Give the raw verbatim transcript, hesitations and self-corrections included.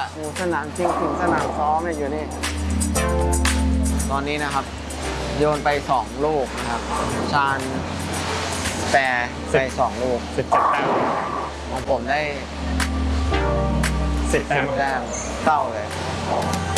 หมูสนามจริงถึงสนามซ้อมเนี่ยอยู่นี่ตอนนี้นะครับโยนไปสองลูกนะครับชาญแปรไปสองลูกสิบเจ็ดแต้มของผมได้สิบแต้มแต้มเศร้าเลย